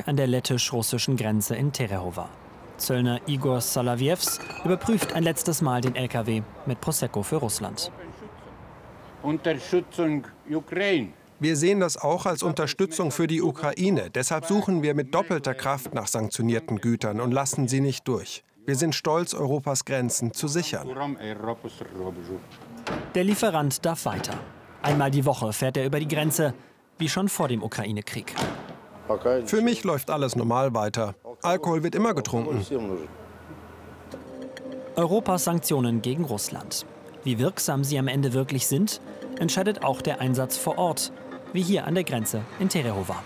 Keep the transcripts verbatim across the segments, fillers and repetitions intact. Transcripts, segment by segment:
an der lettisch-russischen Grenze in Terehova. Zöllner Igor Salavjevs überprüft ein letztes Mal den L K W mit Prosecco für Russland. Unterstützung Ukraine. Wir sehen das auch als Unterstützung für die Ukraine. Deshalb suchen wir mit doppelter Kraft nach sanktionierten Gütern und lassen sie nicht durch. Wir sind stolz, Europas Grenzen zu sichern. Der Lieferant darf weiter. Einmal die Woche fährt er über die Grenze, wie schon vor dem Ukraine-Krieg. Für mich läuft alles normal weiter. Alkohol wird immer getrunken. Europas Sanktionen gegen Russland. Wie wirksam sie am Ende wirklich sind, entscheidet auch der Einsatz vor Ort, wie hier an der Grenze in Terehova.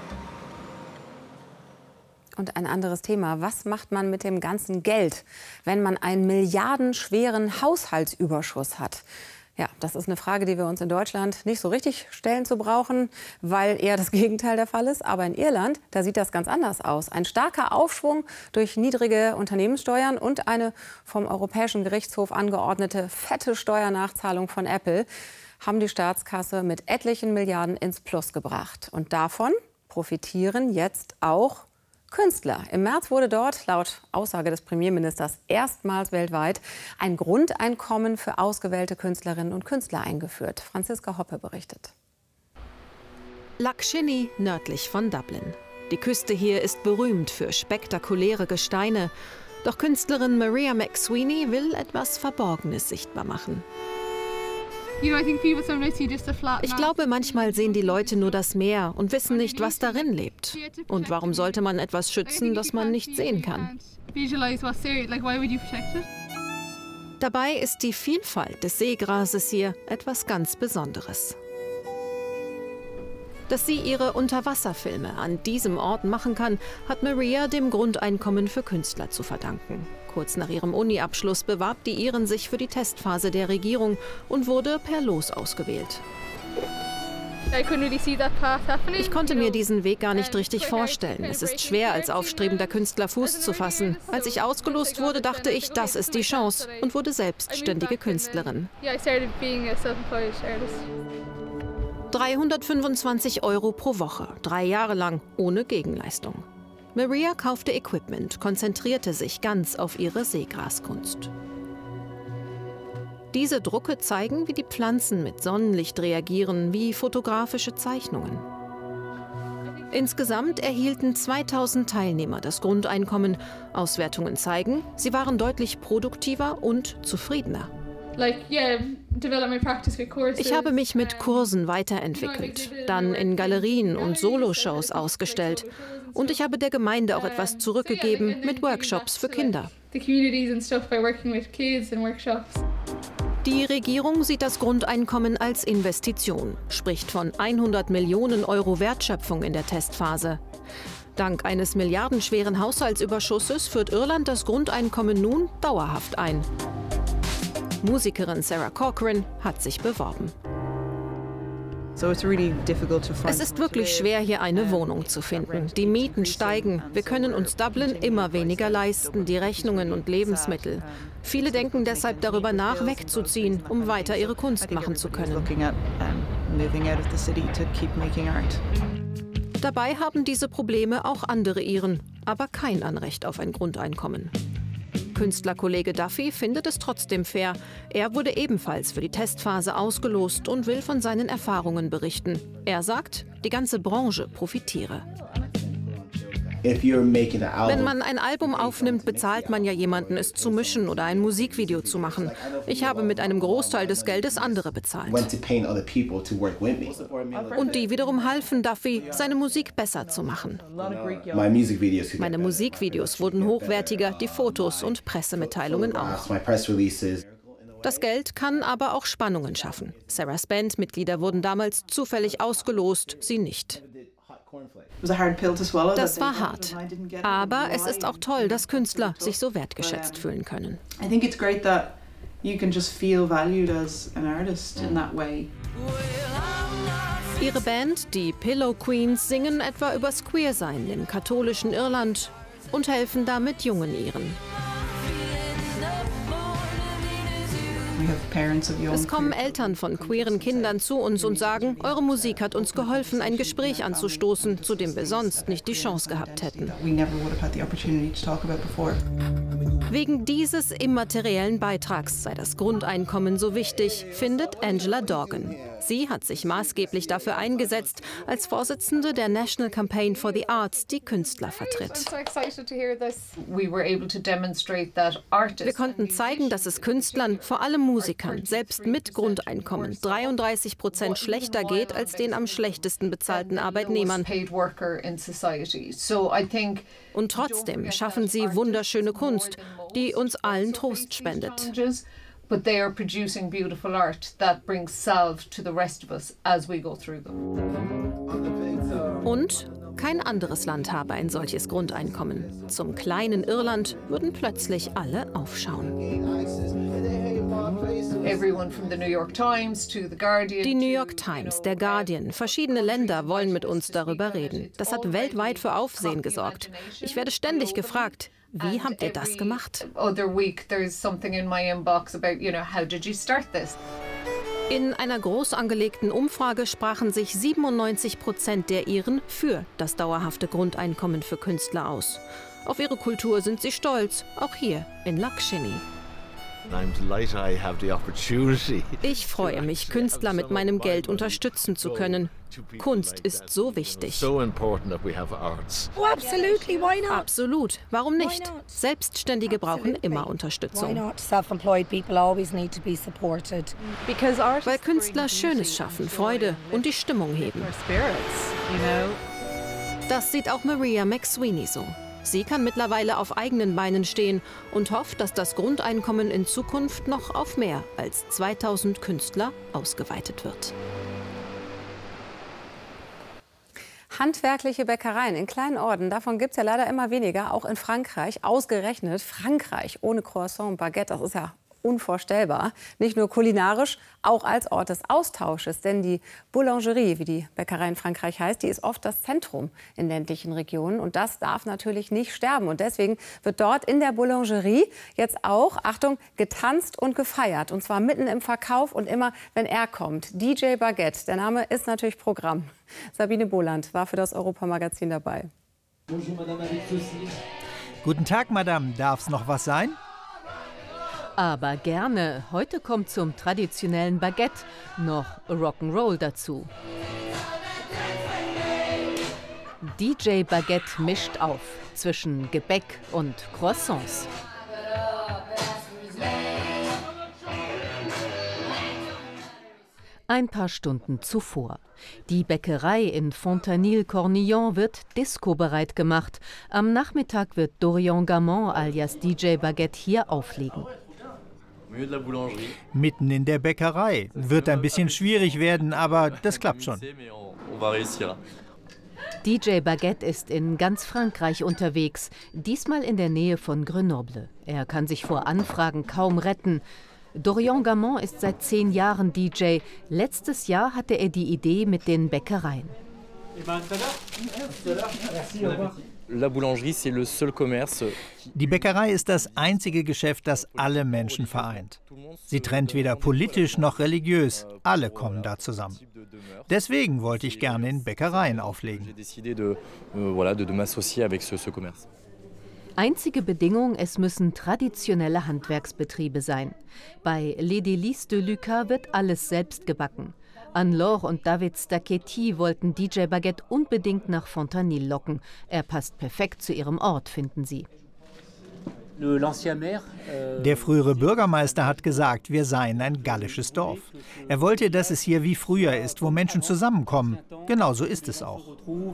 Und ein anderes Thema. Was macht man mit dem ganzen Geld, wenn man einen milliardenschweren Haushaltsüberschuss hat? Ja, das ist eine Frage, die wir uns in Deutschland nicht so richtig stellen zu brauchen, weil eher das Gegenteil der Fall ist. Aber in Irland, da sieht das ganz anders aus. Ein starker Aufschwung durch niedrige Unternehmenssteuern und eine vom Europäischen Gerichtshof angeordnete fette Steuernachzahlung von Apple haben die Staatskasse mit etlichen Milliarden ins Plus gebracht. Und davon profitieren jetzt auch Künstler. Im März wurde dort, laut Aussage des Premierministers, erstmals weltweit ein Grundeinkommen für ausgewählte Künstlerinnen und Künstler eingeführt. Franziska Hoppe berichtet. Lough Shinny, nördlich von Dublin. Die Küste hier ist berühmt für spektakuläre Gesteine. Doch Künstlerin Maria McSweeney will etwas Verborgenes sichtbar machen. Ich glaube, manchmal sehen die Leute nur das Meer und wissen nicht, was darin lebt. Und warum sollte man etwas schützen, das man nicht sehen kann? Dabei ist die Vielfalt des Seegrases hier etwas ganz Besonderes. Dass sie ihre Unterwasserfilme an diesem Ort machen kann, hat Maria dem Grundeinkommen für Künstler zu verdanken. Kurz nach ihrem Uni-Abschluss bewarb die Iren sich für die Testphase der Regierung und wurde per Los ausgewählt. Ich konnte mir diesen Weg gar nicht richtig vorstellen. Es ist schwer, als aufstrebender Künstler Fuß zu fassen. Als ich ausgelost wurde, dachte ich, das ist die Chance und wurde selbstständige Künstlerin. dreihundertfünfundzwanzig Euro pro Woche, drei Jahre lang, ohne Gegenleistung. Maria kaufte Equipment, konzentrierte sich ganz auf ihre Seegraskunst. Diese Drucke zeigen, wie die Pflanzen mit Sonnenlicht reagieren, wie fotografische Zeichnungen. Insgesamt erhielten zweitausend Teilnehmer das Grundeinkommen. Auswertungen zeigen, sie waren deutlich produktiver und zufriedener. Ich habe mich mit Kursen weiterentwickelt, dann in Galerien und Soloshows ausgestellt. Und ich habe der Gemeinde auch etwas zurückgegeben mit Workshops für Kinder. Die Regierung sieht das Grundeinkommen als Investition, spricht von hundert Millionen Euro Wertschöpfung in der Testphase. Dank eines milliardenschweren Haushaltsüberschusses führt Irland das Grundeinkommen nun dauerhaft ein. Musikerin Sarah Corcoran hat sich beworben. Es ist wirklich schwer, hier eine Wohnung zu finden. Die Mieten steigen. Wir können uns Dublin immer weniger leisten, die Rechnungen und Lebensmittel. Viele denken deshalb darüber nach, wegzuziehen, um weiter ihre Kunst machen zu können. Dabei haben diese Probleme auch andere Iren, aber kein Anrecht auf ein Grundeinkommen. Künstlerkollege Duffy findet es trotzdem fair. Er wurde ebenfalls für die Testphase ausgelost und will von seinen Erfahrungen berichten. Er sagt, die ganze Branche profitiere. Wenn man ein Album aufnimmt, bezahlt man ja jemanden, es zu mischen oder ein Musikvideo zu machen. Ich habe mit einem Großteil des Geldes andere bezahlt. Und die wiederum halfen Duffy, seine Musik besser zu machen. Meine Musikvideos wurden hochwertiger, die Fotos und Pressemitteilungen auch. Das Geld kann aber auch Spannungen schaffen. Sarahs Bandmitglieder wurden damals zufällig ausgelost, sie nicht. Das war hart. Aber es ist auch toll, dass Künstler sich so wertgeschätzt fühlen können. Ihre Band, die Pillow Queens, singen etwa übers Queersein im katholischen Irland und helfen damit jungen Iren. Es kommen Eltern von queeren Kindern zu uns und sagen, eure Musik hat uns geholfen, ein Gespräch anzustoßen, zu dem wir sonst nicht die Chance gehabt hätten. Wegen dieses immateriellen Beitrags sei das Grundeinkommen so wichtig, findet Angela Dorgan. Sie hat sich maßgeblich dafür eingesetzt, als Vorsitzende der National Campaign for the Arts die Künstler vertritt. Wir konnten zeigen, dass es Künstlern, vor allem Musikern, selbst mit Grundeinkommen dreiunddreißig Prozent schlechter geht als den am schlechtesten bezahlten Arbeitnehmern. Und trotzdem schaffen sie wunderschöeine Kunst, die uns allen Trost spendet. But they are producing beautiful art that brings salve to the rest of us as we go through them. Und kein anderes Land habe ein solches Grundeinkommen. Zum kleinen Irland würden plötzlich alle aufschauen. Die New York Times, der Guardian, verschiedene Länder wollen mit uns darüber reden. Das hat weltweit für Aufsehen gesorgt. Ich werde ständig gefragt, wie habt ihr das gemacht? In einer groß angelegten Umfrage sprachen sich siebenundneunzig Prozent der Iren für das dauerhafte Grundeinkommen für Künstler aus. Auf ihre Kultur sind sie stolz, auch hier in Lakshini. Ich freue mich, Künstler mit meinem Geld unterstützen zu können. Kunst ist so wichtig. Absolut. Warum nicht? Selbstständige brauchen immer Unterstützung. Weil Künstler Schönes schaffen, Freude und die Stimmung heben. Das sieht auch Maria McSweeney so. Sie kann mittlerweile auf eigenen Beinen stehen und hofft, dass das Grundeinkommen in Zukunft noch auf mehr als zweitausend Künstler ausgeweitet wird. Handwerkliche Bäckereien in kleinen Orten, davon gibt es ja leider immer weniger, auch in Frankreich. Ausgerechnet Frankreich ohne Croissant und Baguette, das ist ja unvorstellbar. Nicht nur kulinarisch, auch als Ort des Austausches. Denn die Boulangerie, wie die Bäckerei in Frankreich heißt, die ist oft das Zentrum in ländlichen Regionen. Und das darf natürlich nicht sterben. Und deswegen wird dort in der Boulangerie jetzt auch, Achtung, getanzt und gefeiert. Und zwar mitten im Verkauf und immer, wenn er kommt. D J Baguette, der Name ist natürlich Programm. Sabine Boland war für das Europamagazin dabei. Guten Tag, Madame. Darf's noch was sein? Aber gerne. Heute kommt zum traditionellen Baguette noch Rock'n'Roll dazu. D J Baguette mischt auf zwischen Gebäck und Croissants. Ein paar Stunden zuvor. Die Bäckerei in Fontanil-Cornillon wird discobereit gemacht. Am Nachmittag wird Dorian Gamon alias D J Baguette hier auflegen. Mitten in der Bäckerei. Wird ein bisschen schwierig werden, aber das klappt schon. D J Baguette ist in ganz Frankreich unterwegs, diesmal in der Nähe von Grenoble. Er kann sich vor Anfragen kaum retten. Dorian Gamon ist seit zehn Jahren D J. Letztes Jahr hatte er die Idee mit den Bäckereien. Die Bäckerei ist das einzige Geschäft, das alle Menschen vereint. Sie trennt weder politisch noch religiös. Alle kommen da zusammen. Deswegen wollte ich gerne in Bäckereien auflegen. Einzige Bedingung, es müssen traditionelle Handwerksbetriebe sein. Bei Les Délices de Lucas wird alles selbst gebacken. Anne-Laure und David Stacchetti wollten D J Baguette unbedingt nach Fontanil locken. Er passt perfekt zu ihrem Ort, finden sie. Der frühere Bürgermeister hat gesagt, wir seien ein gallisches Dorf. Er wollte, dass es hier wie früher ist, wo Menschen zusammenkommen. Genauso ist es auch.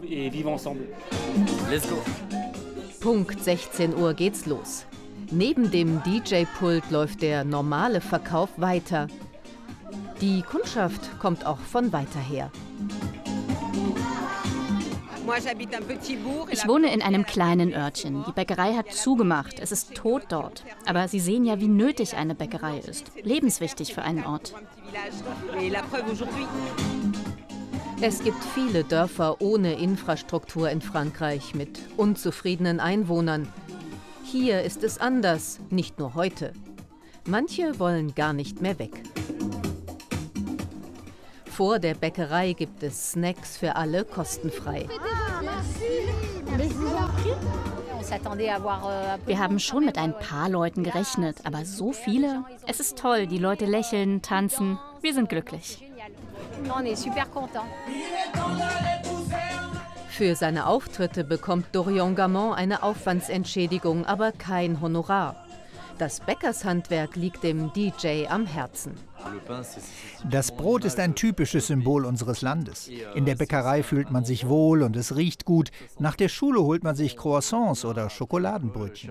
Punkt sechzehn Uhr geht's los. Neben dem D J-Pult läuft der normale Verkauf weiter. Die Kundschaft kommt auch von weiter her. Ich wohne in einem kleinen Örtchen. Die Bäckerei hat zugemacht. Es ist tot dort. Aber Sie sehen ja, wie nötig eine Bäckerei ist. Lebenswichtig für einen Ort. Es gibt viele Dörfer ohne Infrastruktur in Frankreich mit unzufriedenen Einwohnern. Hier ist es anders, nicht nur heute. Manche wollen gar nicht mehr weg. Vor der Bäckerei gibt es Snacks für alle kostenfrei. Wir haben schon mit ein paar Leuten gerechnet, aber so viele? Es ist toll, die Leute lächeln, tanzen. Wir sind glücklich. Für seine Auftritte bekommt Dorian Gamon eine Aufwandsentschädigung, aber kein Honorar. Das Bäckershandwerk liegt dem D J am Herzen. Das Brot ist ein typisches Symbol unseres Landes. In der Bäckerei fühlt man sich wohl und es riecht gut. Nach der Schule holt man sich Croissants oder Schokoladenbrötchen.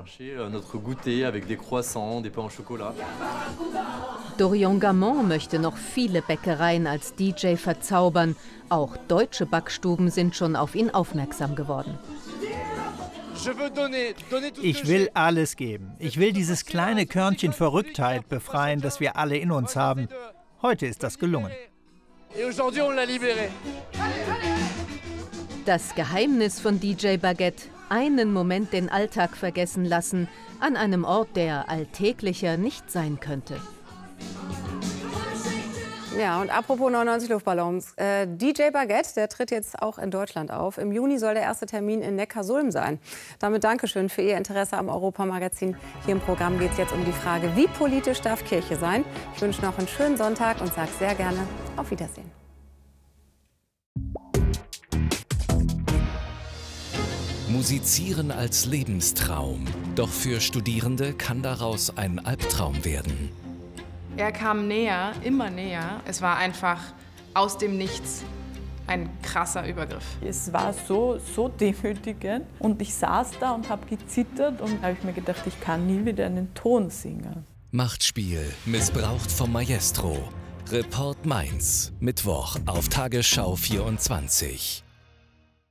Dorian Gamon möchte noch viele Bäckereien als D J verzaubern. Auch deutsche Backstuben sind schon auf ihn aufmerksam geworden. Ich will alles geben. Ich will dieses kleine Körnchen Verrücktheit befreien, das wir alle in uns haben. Heute ist das gelungen. Das Geheimnis von D J Baguette: einen Moment den Alltag vergessen lassen, an einem Ort, der alltäglicher nicht sein könnte. Ja, und apropos neunundneunzig Luftballons, äh, D J Baguette, der tritt jetzt auch in Deutschland auf. Im Juni soll der erste Termin in Neckarsulm sein. Damit Dankeschön für Ihr Interesse am Europamagazin. Hier im Programm geht es jetzt um die Frage, wie politisch darf Kirche sein? Ich wünsche noch einen schönen Sonntag und sage sehr gerne auf Wiedersehen. Musizieren als Lebenstraum. Doch für Studierende kann daraus ein Albtraum werden. Er kam näher, immer näher. Es war einfach aus dem Nichts ein krasser Übergriff. Es war so, so demütigend und ich saß da und habe gezittert und habe ich mir gedacht, ich kann nie wieder einen Ton singen. Machtspiel, missbraucht vom Maestro. Report Mainz, Mittwoch auf Tagesschau vierundzwanzig.